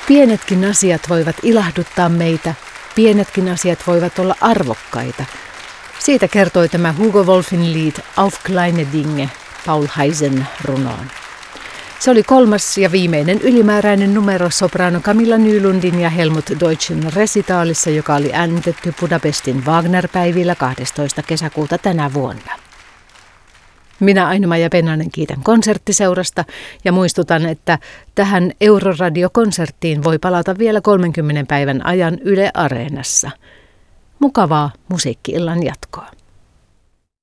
Pienetkin asiat voivat ilahduttaa meitä, pienetkin asiat voivat olla arvokkaita. Siitä kertoi tämä Hugo Wolfin lied Auf kleine Dinge Paul Haisen runoon. Se oli 3. ja viimeinen ylimääräinen numero soprano Camilla Nylundin ja Helmut Deutschen resitaalissa, joka oli äänitetty Budapestin Wagner-päivillä 12. kesäkuuta tänä vuonna. Minä Aino-Maija Pennanen kiitän konserttiseurasta ja muistutan, että tähän Euroradio-konserttiin voi palata vielä 30 päivän ajan Yle Areenassa. Mukavaa musiikki-illan jatkoa.